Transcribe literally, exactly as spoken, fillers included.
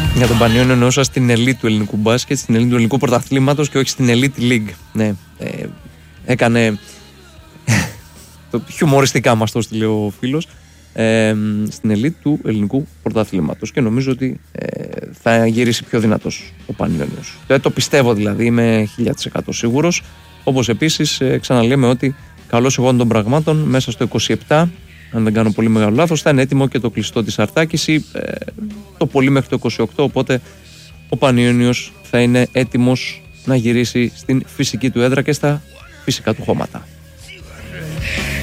Για τον Πανιόνιο εννοούσα στην ελίτ του ελληνικού μπάσκετ, στην ελίτ του ελληνικού πρωταθλήματος και όχι στην Elite League. Ναι, ε, έκανε χιουμοριστικά μας το στείλε ο φίλος. Ε, στην ελίτ του ελληνικού πρωταθλήματος και νομίζω ότι ε, θα γυρίσει πιο δυνατός ο Πανιόνιος. Δεν το πιστεύω δηλαδή, είμαι χίλια τοις εκατό σίγουρος. Όπως επίσης ε, ξαναλέμε ότι καλώς εγώ των πραγμάτων μέσα στο είκοσι επτά, αν δεν κάνω πολύ μεγάλο λάθος, θα είναι έτοιμο και το κλειστό της Αρτάκης ή ε, το πολύ μέχρι το είκοσι οκτώ, οπότε ο Πανιόνιος θα είναι έτοιμος να γυρίσει στην φυσική του έδρα και στα φυσικά του χώματα.